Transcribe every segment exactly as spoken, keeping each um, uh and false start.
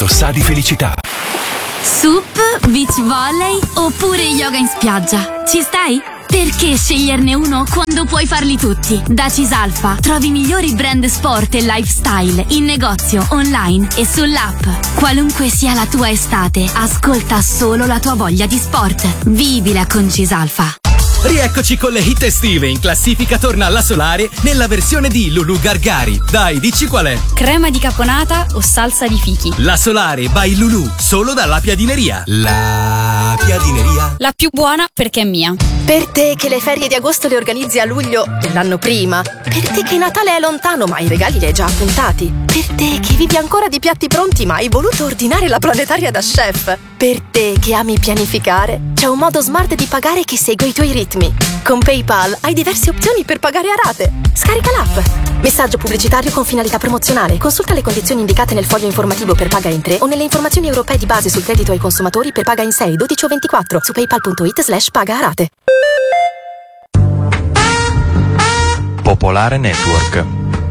tanto sa di felicità. Sup, beach volley oppure yoga in spiaggia? Ci stai? Perché sceglierne uno quando puoi farli tutti? Da Cisalfa trovi i migliori brand sport e lifestyle in negozio, online e sull'app. Qualunque sia la tua estate, ascolta solo la tua voglia di sport. Vivila con Cisalfa. Rieccoci con le hit estive. In classifica torna la Solare nella versione di Lulu Gargari. Dai, dici qual è? Crema di caponata o salsa di fichi? La Solare by Lulu, solo dalla Piadineria. La Piadineria. La più buona perché è mia. Per te che le ferie di agosto le organizzi a luglio l'anno prima. Per te che Natale è lontano ma i regali li hai già appuntati. Per te che vivi ancora di piatti pronti ma hai voluto ordinare la planetaria da chef. Per te che ami pianificare, c'è un modo smart di pagare che segue i tuoi ritmi. Con PayPal hai diverse opzioni per pagare a rate. Scarica l'app. Messaggio pubblicitario con finalità promozionale. Consulta le condizioni indicate nel foglio informativo per paga in tre o nelle informazioni europee di base sul credito ai consumatori per paga in sei, dodici o ventiquattro su paypal.it slash paga a rate. Popolare Network.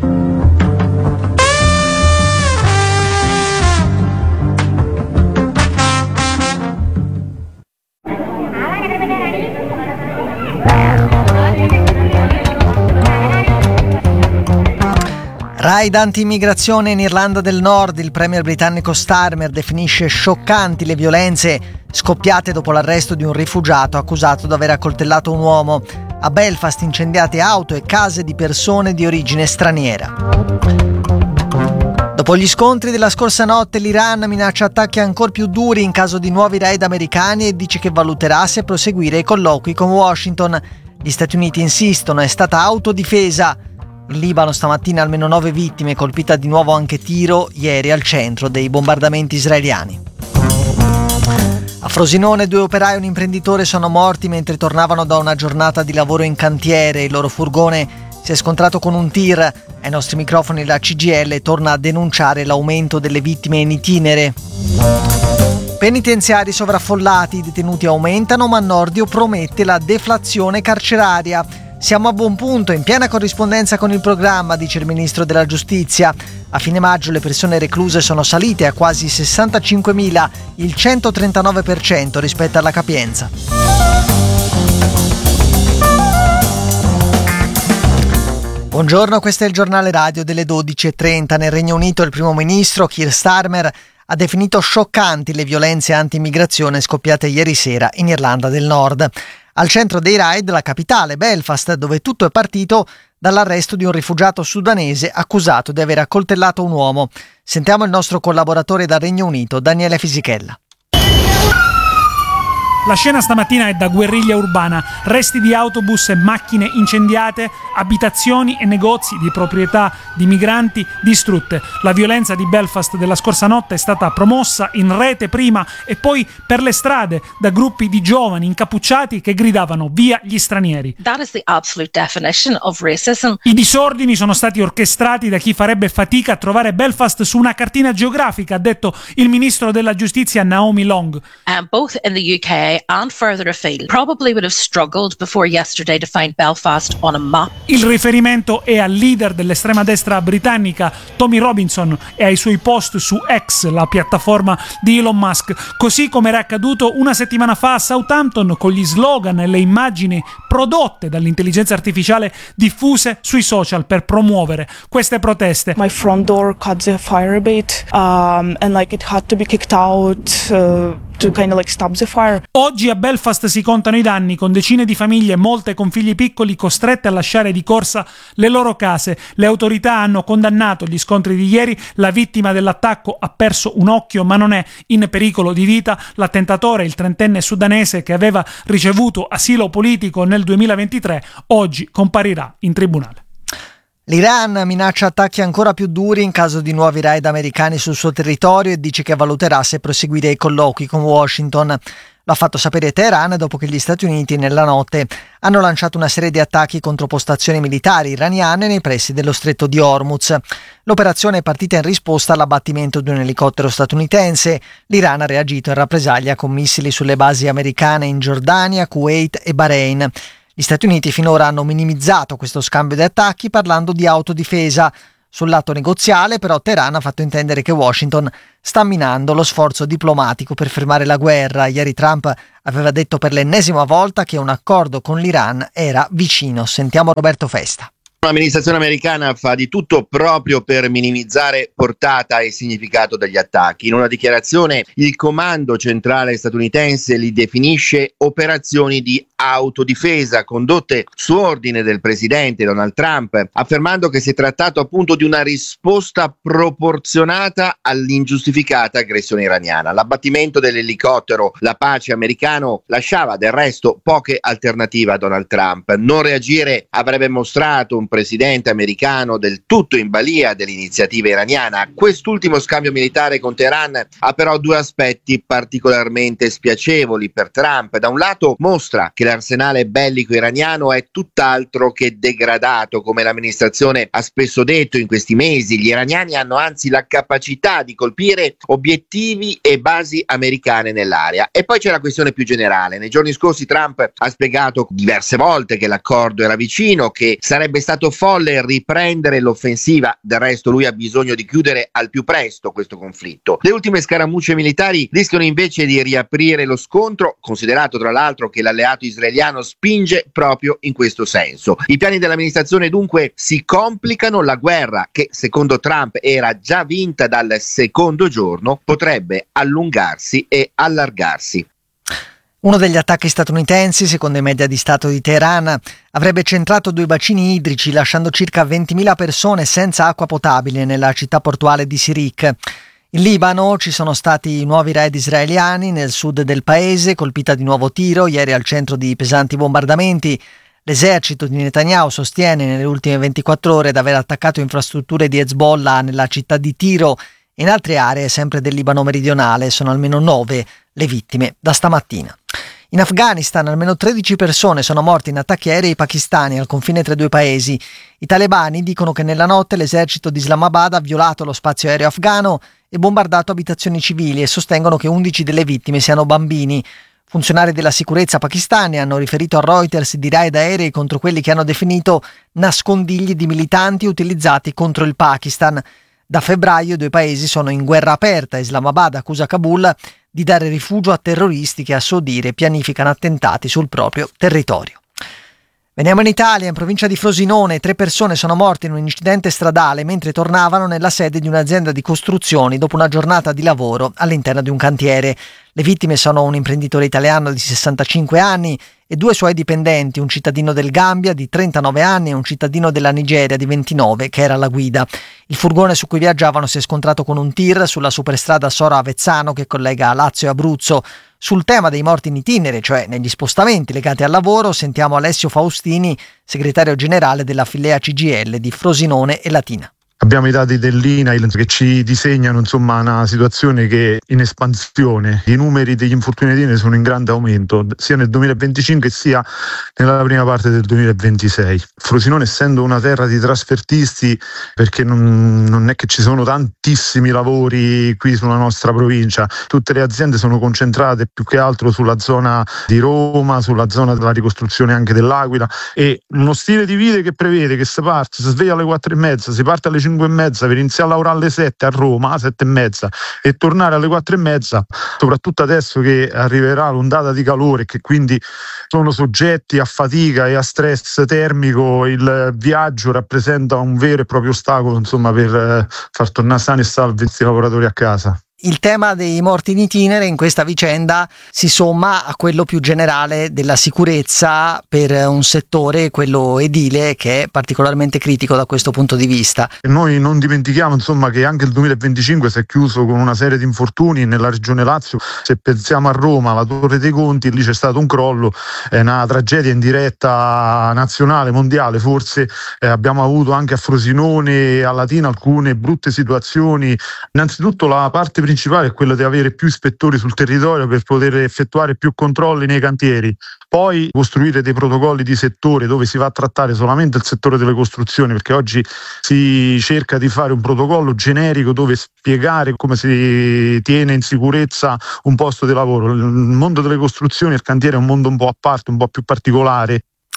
Raid anti-immigrazione in Irlanda del Nord. Il premier britannico Starmer definisce scioccanti le violenze scoppiate dopo l'arresto di un rifugiato accusato di aver accoltellato un uomo. A Belfast incendiate auto e case di persone di origine straniera. Dopo gli scontri della scorsa notte, l'Iran minaccia attacchi ancora più duri in caso di nuovi raid americani e dice che valuterà se proseguire i colloqui con Washington. Gli Stati Uniti insistono, è stata autodifesa. In Libano stamattina almeno nove vittime, colpita di nuovo anche Tiro, ieri al centro dei bombardamenti israeliani. A Frosinone due operai e un imprenditore sono morti mentre tornavano da una giornata di lavoro in cantiere. Il loro furgone si è scontrato con un tir. Ai nostri microfoni la C G I L torna a denunciare l'aumento delle vittime in itinere. Penitenziari sovraffollati, i detenuti aumentano ma Nordio promette la deflazione carceraria. Siamo a buon punto, in piena corrispondenza con il programma, dice il ministro della giustizia. A fine maggio le persone recluse sono salite a quasi sessantacinquemila, il centotrentanove per cento rispetto alla capienza. Buongiorno, questo è il giornale radio delle dodici e trenta. Nel Regno Unito il primo ministro Keir Starmer ha definito scioccanti le violenze anti-immigrazione scoppiate ieri sera in Irlanda del Nord. Al centro dei raid la capitale, Belfast, dove tutto è partito dall'arresto di un rifugiato sudanese accusato di aver accoltellato un uomo. Sentiamo il nostro collaboratore dal Regno Unito, Daniele Fisichella. La scena stamattina è da guerriglia urbana, resti di autobus e macchine incendiate, abitazioni e negozi di proprietà di migranti distrutte. La violenza di Belfast della scorsa notte è stata promossa in rete prima e poi per le strade da gruppi di giovani incappucciati che gridavano via gli stranieri. That is the absolute definition of racism. I disordini sono stati orchestrati da chi farebbe fatica a trovare Belfast su una cartina geografica, ha detto il ministro della giustizia Naomi Long. Um, both in the U K and further afield, probably would have struggled before yesterday to find Belfast on a map. Il riferimento è al leader dell'estrema destra britannica Tommy Robinson e ai suoi post su X, la piattaforma di Elon Musk, così come era accaduto una settimana fa a Southampton con gli slogan e le immagini prodotte dall'intelligenza artificiale diffuse sui social per promuovere queste proteste. My front door caught the fire a bit um, and like it had to be kicked out uh, to kind of like stop the fire. Oggi a Belfast si contano i danni, con decine di famiglie, molte con figli piccoli, costrette a lasciare di corsa le loro case. Le autorità hanno condannato gli scontri di ieri. La vittima dell'attacco ha perso un occhio ma non è in pericolo di vita. L'attentatore, il trentenne sudanese che aveva ricevuto asilo politico nel duemilaventitré, oggi comparirà in tribunale. L'Iran minaccia attacchi ancora più duri in caso di nuovi raid americani sul suo territorio e dice che valuterà se proseguire i colloqui con Washington. L'ha fatto sapere Teheran dopo che gli Stati Uniti nella notte hanno lanciato una serie di attacchi contro postazioni militari iraniane nei pressi dello stretto di Hormuz. L'operazione è partita in risposta all'abbattimento di un elicottero statunitense. L'Iran ha reagito in rappresaglia con missili sulle basi americane in Giordania, Kuwait e Bahrain. Gli Stati Uniti finora hanno minimizzato questo scambio di attacchi parlando di autodifesa. Sul lato negoziale, però, Teheran ha fatto intendere che Washington sta minando lo sforzo diplomatico per fermare la guerra. Ieri Trump aveva detto per l'ennesima volta che un accordo con l'Iran era vicino. Sentiamo Roberto Festa. L'amministrazione americana fa di tutto proprio per minimizzare portata e significato degli attacchi. In una dichiarazione il comando centrale statunitense li definisce operazioni di autodifesa condotte su ordine del presidente Donald Trump, affermando che si è trattato appunto di una risposta proporzionata all'ingiustificata aggressione iraniana. L'abbattimento dell'elicottero La Pace americano lasciava del resto poche alternative a Donald Trump. Non reagire avrebbe mostrato un presidente americano del tutto in balia dell'iniziativa iraniana. Quest'ultimo scambio militare con Teheran ha però due aspetti particolarmente spiacevoli per Trump. Da un lato mostra che l'arsenale bellico iraniano è tutt'altro che degradato, come l'amministrazione ha spesso detto in questi mesi. Gli iraniani hanno anzi la capacità di colpire obiettivi e basi americane nell'area. E poi c'è la questione più generale. Nei giorni scorsi Trump ha spiegato diverse volte che l'accordo era vicino, che sarebbe stato folle riprendere l'offensiva. Del resto lui ha bisogno di chiudere al più presto questo conflitto. Le ultime scaramucce militari rischiano invece di riaprire lo scontro, considerato tra l'altro che l'alleato israeliano spinge proprio in questo senso. I piani dell'amministrazione dunque si complicano. La guerra, che secondo Trump era già vinta dal secondo giorno, potrebbe allungarsi e allargarsi. Uno degli attacchi statunitensi, secondo i media di Stato di Teheran, avrebbe centrato due bacini idrici, lasciando circa ventimila persone senza acqua potabile nella città portuale di Sirik. In Libano ci sono stati nuovi raid israeliani nel sud del paese, colpita di nuovo tiro ieri al centro di pesanti bombardamenti. L'esercito di Netanyahu sostiene nelle ultime ventiquattro ore di aver attaccato infrastrutture di Hezbollah nella città di Tiro e in altre aree sempre del Libano meridionale. Sono almeno nove le vittime da stamattina. In Afghanistan almeno tredici persone sono morte in attacchi aerei pakistani al confine tra i due paesi. I talebani dicono che nella notte l'esercito di Islamabad ha violato lo spazio aereo afghano e bombardato abitazioni civili e sostengono che undici delle vittime siano bambini. Funzionari della sicurezza pakistani hanno riferito a Reuters di raid aerei contro quelli che hanno definito nascondigli di militanti utilizzati contro il Pakistan. Da febbraio i due paesi sono in guerra aperta. Islamabad accusa Kabul di dare rifugio a terroristi che a suo dire pianificano attentati sul proprio territorio. Veniamo in Italia. In provincia di Frosinone tre persone sono morte in un incidente stradale mentre tornavano nella sede di un'azienda di costruzioni dopo una giornata di lavoro all'interno di un cantiere. Le vittime sono un imprenditore italiano di sessantacinque anni e due suoi dipendenti, un cittadino del Gambia di trentanove anni e un cittadino della Nigeria di ventinove che era alla guida. Il furgone su cui viaggiavano si è scontrato con un tir sulla superstrada Sora-Avezzano che collega Lazio e Abruzzo. Sul tema dei morti in itinere, cioè negli spostamenti legati al lavoro, sentiamo Alessio Faustini, segretario generale della Filea C G I L di Frosinone e Latina. Abbiamo i dati dell'I N A I L che ci disegnano insomma una situazione che è in espansione. I numeri degli infortuni in itinere sono in grande aumento sia nel duemilaventicinque sia nella prima parte del duemilaventisei. Frosinone, essendo una terra di trasfertisti, perché non, non è che ci sono tantissimi lavori qui sulla nostra provincia, tutte le aziende sono concentrate più che altro sulla zona di Roma, sulla zona della ricostruzione anche dell'Aquila, e uno stile di vita che prevede che si parte, si sveglia alle quattro e mezza, si parte alle cinque e mezza per iniziare a lavorare alle sette a Roma, alle sette e mezza, e tornare alle quattro e mezza, soprattutto adesso che arriverà l'ondata di calore, che quindi sono soggetti a fatica e a stress termico. Il viaggio rappresenta un vero e proprio ostacolo insomma per far tornare sani e salvi questi lavoratori a casa. Il tema dei morti in itinere in questa vicenda si somma a quello più generale della sicurezza per un settore, quello edile, che è particolarmente critico da questo punto di vista. Noi non dimentichiamo insomma che anche il duemilaventicinque si è chiuso con una serie di infortuni nella regione Lazio. Se pensiamo a Roma, alla Torre dei Conti, lì c'è stato un crollo, è una tragedia in diretta nazionale, mondiale forse. Eh, abbiamo avuto anche a Frosinone e a Latina alcune brutte situazioni. Innanzitutto la parte principale è quello di avere più ispettori sul territorio per poter effettuare più controlli nei cantieri, poi costruire dei protocolli di settore dove si va a trattare solamente il settore delle costruzioni, perché oggi si cerca di fare un protocollo generico dove spiegare come si tiene in sicurezza un posto di lavoro. Il mondo delle costruzioni, il cantiere è un mondo un po' a parte, un po' più particolare.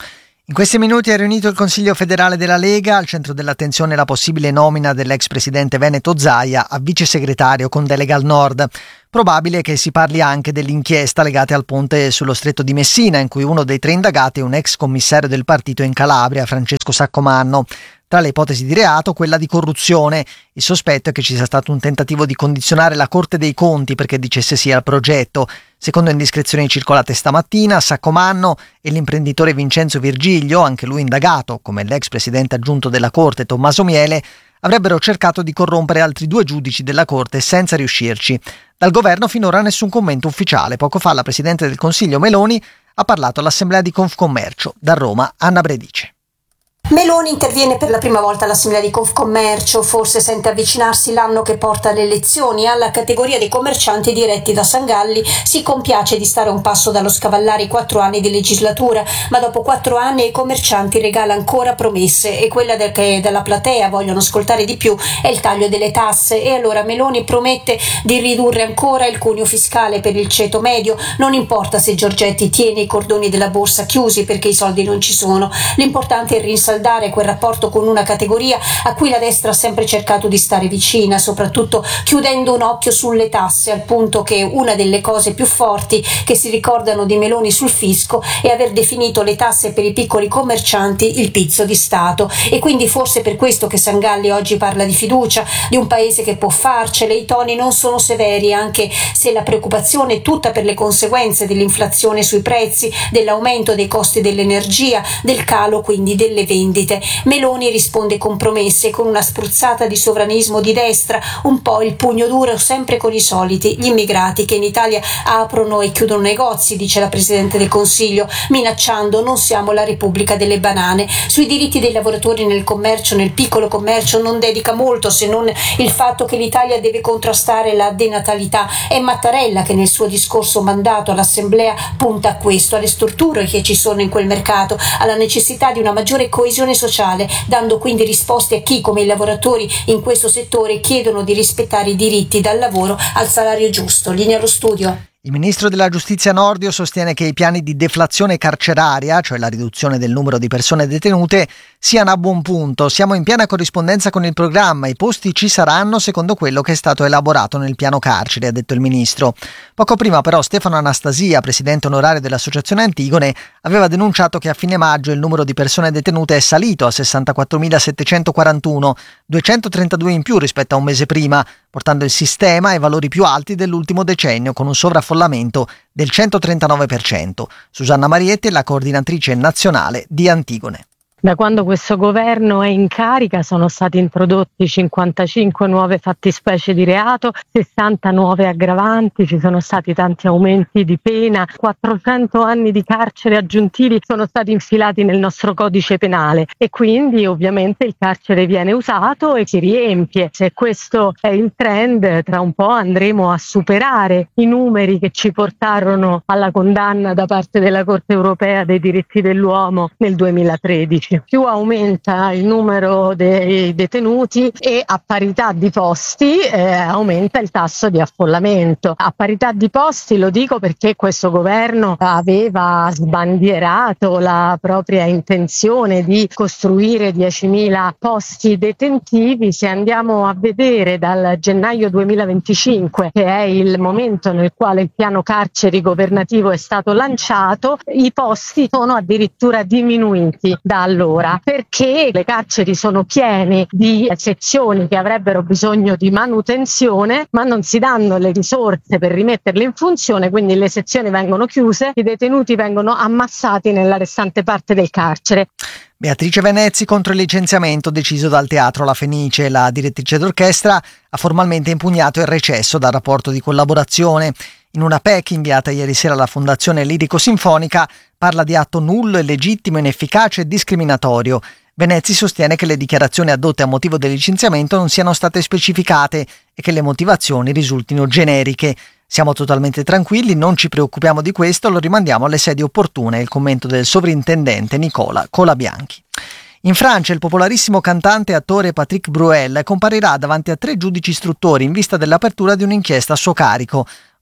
In questi minuti è riunito il Consiglio federale della Lega, al centro dell'attenzione la possibile nomina dell'ex presidente veneto Zaia a vice segretario con delega al nord. Probabile che si parli anche dell'inchiesta legata al ponte sullo stretto di Messina, in cui uno dei tre indagati è un ex commissario del partito in Calabria, Francesco Saccomanno. Tra le ipotesi di reato, quella di corruzione. Il sospetto è che ci sia stato un tentativo di condizionare la Corte dei Conti perché dicesse sì al progetto. Secondo indiscrezioni circolate stamattina, Saccomanno e l'imprenditore Vincenzo Virgilio, anche lui indagato, come l'ex presidente aggiunto della Corte Tommaso Miele, avrebbero cercato di corrompere altri due giudici della Corte senza riuscirci. Dal governo finora nessun commento ufficiale. Poco fa la Presidente del Consiglio Meloni ha parlato all'Assemblea di Confcommercio. Da Roma, Anna Bredice. Meloni interviene per la prima volta all'Assemblea di Confcommercio, forse sente avvicinarsi l'anno che porta alle elezioni. Alla categoria dei commercianti diretti da Sangalli si compiace di stare un passo dallo scavallare i quattro anni di legislatura, ma dopo quattro anni ai commercianti regala ancora promesse, e quella del che dalla platea vogliono ascoltare di più è il taglio delle tasse. E allora Meloni promette di ridurre ancora il cuneo fiscale per il ceto medio. Non importa se Giorgetti tiene i cordoni della borsa chiusi perché i soldi non ci sono, l'importante è rinsaldare quel rapporto con una categoria a cui la destra ha sempre cercato di stare vicina, soprattutto chiudendo un occhio sulle tasse, al punto che una delle cose più forti che si ricordano di Meloni sul fisco è aver definito le tasse per i piccoli commercianti il pizzo di Stato. E quindi forse per questo che Sangalli oggi parla di fiducia, di un paese che può farcele. I toni non sono severi, anche se la preoccupazione è tutta per le conseguenze dell'inflazione sui prezzi, dell'aumento dei costi dell'energia, del calo quindi delle vendite. Meloni risponde con promesse, con una spruzzata di sovranismo di destra, un po' il pugno duro sempre con i soliti, gli immigrati che in Italia aprono e chiudono negozi, dice la Presidente del Consiglio, minacciando non siamo la Repubblica delle banane. Sui diritti dei lavoratori nel commercio, nel piccolo commercio, non dedica molto, se non il fatto che l'Italia deve contrastare la denatalità. È Mattarella che nel suo discorso mandato all'Assemblea punta a questo, alle storture che ci sono in quel mercato, alla necessità di una maggiore coesione sociale, dando quindi risposte a chi, come i lavoratori in questo settore, chiedono di rispettare i diritti dal lavoro al salario giusto. Linea allo studio. Il ministro della Giustizia Nordio sostiene che i piani di deflazione carceraria, cioè la riduzione del numero di persone detenute, siano a buon punto. Siamo in piena corrispondenza con il programma, i posti ci saranno secondo quello che è stato elaborato nel piano carcere, ha detto il ministro. Poco prima però Stefano Anastasia, presidente onorario dell'Associazione Antigone, aveva denunciato che a fine maggio il numero di persone detenute è salito a sessantaquattromilasettecentoquarantuno, duecentotrentadue in più rispetto a un mese prima, portando il sistema ai valori più alti dell'ultimo decennio con un sovraffollamento del centotrentanove per cento. Susanna Marietti è la coordinatrice nazionale di Antigone. Da quando questo governo è in carica sono stati introdotti cinquantacinque nuove fattispecie di reato, sessanta nuove aggravanti, ci sono stati tanti aumenti di pena, quattrocento anni di carcere aggiuntivi sono stati infilati nel nostro codice penale e quindi ovviamente il carcere viene usato e si riempie. Se questo è il trend, tra un po' andremo a superare i numeri che ci portarono alla condanna da parte della Corte Europea dei diritti dell'uomo nel duemilatredici. Più aumenta il numero dei detenuti e a parità di posti eh, aumenta il tasso di affollamento. A parità di posti lo dico perché questo governo aveva sbandierato la propria intenzione di costruire diecimila posti detentivi. Se andiamo a vedere dal gennaio duemilaventicinque, che è il momento nel quale il piano carceri governativo è stato lanciato, i posti sono addirittura diminuiti da allora, perché le carceri sono piene di sezioni che avrebbero bisogno di manutenzione, ma non si danno le risorse per rimetterle in funzione, quindi le sezioni vengono chiuse, i detenuti vengono ammassati nella restante parte del carcere. Beatrice Venezzi contro il licenziamento deciso dal Teatro La Fenice. La direttrice d'orchestra ha formalmente impugnato il recesso dal rapporto di collaborazione. In una P E C inviata ieri sera alla Fondazione Lirico-Sinfonica parla di atto nullo, illegittimo, inefficace e discriminatorio. Venezzi sostiene che le dichiarazioni adotte a motivo del licenziamento non siano state specificate e che le motivazioni risultino generiche. Siamo totalmente tranquilli, non ci preoccupiamo di questo, lo rimandiamo alle sedi opportune, il commento del sovrintendente Nicola Colabianchi. In Francia il popolarissimo cantante e attore Patrick Bruel comparirà davanti a tre giudici istruttori in vista dell'apertura di un'inchiesta a suo carico.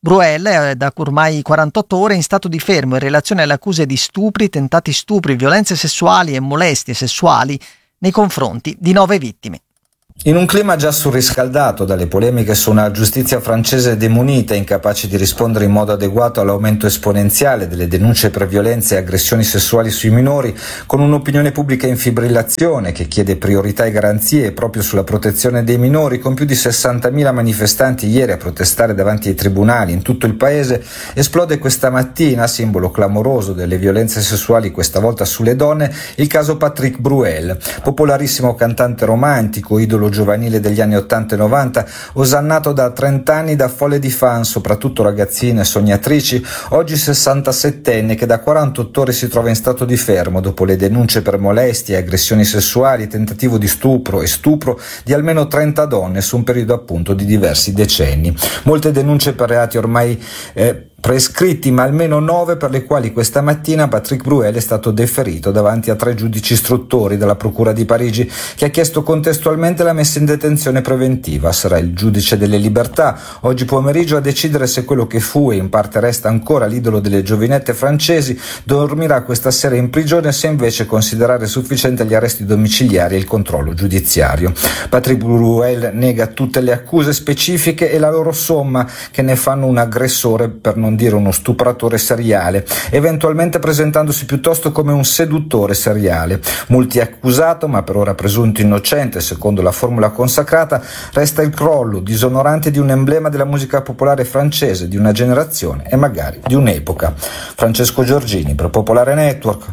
Bruel è da ormai quarantotto ore in stato di fermo in relazione alle accuse di stupri, tentati stupri, violenze sessuali e molestie sessuali nei confronti di nove vittime. In un clima già surriscaldato dalle polemiche su una giustizia francese demunita e incapace di rispondere in modo adeguato all'aumento esponenziale delle denunce per violenze e aggressioni sessuali sui minori, con un'opinione pubblica in fibrillazione che chiede priorità e garanzie proprio sulla protezione dei minori, con più di sessantamila manifestanti ieri a protestare davanti ai tribunali in tutto il paese, esplode questa mattina, simbolo clamoroso delle violenze sessuali questa volta sulle donne, il caso Patrick Bruel, popolarissimo cantante romantico, idolo giovanile degli anni ottanta e novanta, osannato da trenta anni da folle di fan, soprattutto ragazzine sognatrici, oggi sessantasettenne che da quarantotto ore si trova in stato di fermo dopo le denunce per molestie, aggressioni sessuali, tentativo di stupro e stupro di almeno trenta donne su un periodo appunto di diversi decenni. Molte denunce per reati ormai eh, prescritti, ma almeno nove per le quali questa mattina Patrick Bruel è stato deferito davanti a tre giudici istruttori della Procura di Parigi, che ha chiesto contestualmente la messa in detenzione preventiva. Sarà il giudice delle libertà oggi pomeriggio a decidere se quello che fu e in parte resta ancora l'idolo delle giovinette francesi dormirà questa sera in prigione, se invece considerare sufficiente gli arresti domiciliari e il controllo giudiziario. Patrick Bruel nega tutte le accuse specifiche e la loro somma, che ne fanno un aggressore, per non dire uno stupratore seriale, eventualmente presentandosi piuttosto come un seduttore seriale. Multiaccusato, ma per ora presunto innocente secondo la formula consacrata, resta il crollo disonorante di un emblema della musica popolare francese di una generazione e magari di un'epoca. Francesco Giorgini per Popolare Network.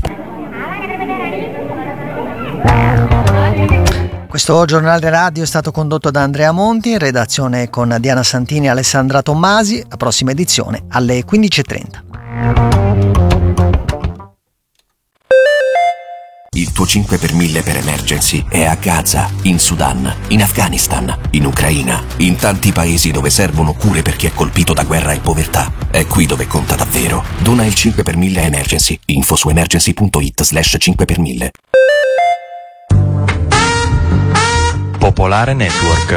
Questo giornale radio è stato condotto da Andrea Monti, in redazione con Diana Santini e Alessandra Tommasi. La prossima edizione alle quindici e trenta. Il tuo cinque per mille per emergency è a Gaza, in Sudan, in Afghanistan, in Ucraina, in tanti paesi dove servono cure per chi è colpito da guerra e povertà. È qui dove conta davvero. Dona il cinque per mille a Emergency. Info su emergency.it slash cinque per mille. Popolare Network.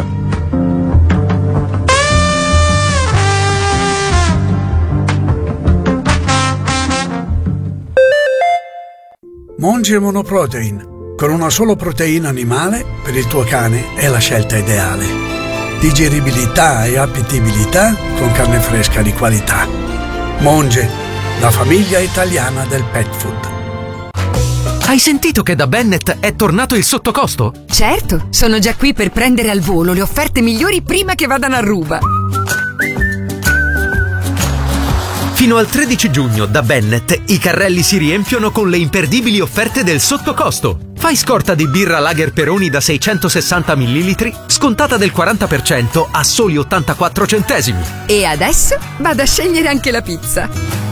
Monge Monoprotein. Con una solo proteina animale, per il tuo cane è la scelta ideale. Digeribilità e appetibilità con carne fresca di qualità. Monge, la famiglia italiana del pet food. Hai sentito che da Bennett è tornato il sottocosto? Certo, sono già qui per prendere al volo le offerte migliori prima che vadano a ruba. Fino al tredici giugno da Bennett i carrelli si riempiono con le imperdibili offerte del sottocosto. Fai scorta di birra Lager Peroni da seicentosessanta millilitri, scontata del quaranta per cento a soli ottantaquattro centesimi. E adesso vado a scegliere anche la pizza.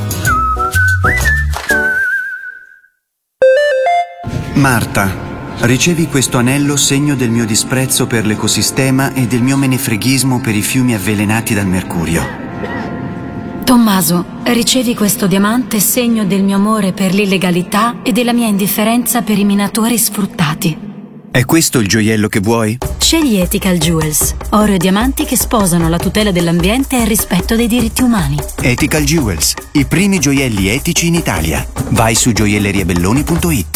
Marta, ricevi questo anello segno del mio disprezzo per l'ecosistema e del mio menefreghismo per i fiumi avvelenati dal mercurio. Tommaso, ricevi questo diamante segno del mio amore per l'illegalità e della mia indifferenza per i minatori sfruttati. È questo il gioiello che vuoi? Scegli Ethical Jewels, oro e diamanti che sposano la tutela dell'ambiente e il rispetto dei diritti umani. Ethical Jewels, i primi gioielli etici in Italia. Vai su gioielleriabelloni punto it.